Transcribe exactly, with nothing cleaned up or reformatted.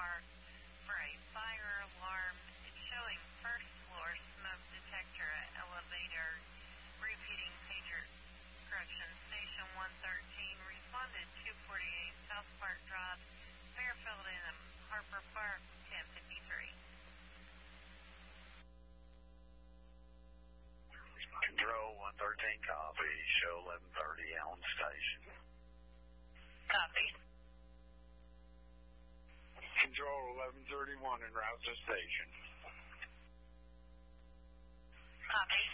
Park for a fire alarm. It's showing first floor smoke detector at elevator. Repeating pager. Correction, Station one thirteen responded two forty-eight South Park Drive, Fairfield and Harper Park, ten fifty-three. Control one thirteen copy, show eleven thirty on station. Copy. Control eleven thirty-one en route to station. Copy.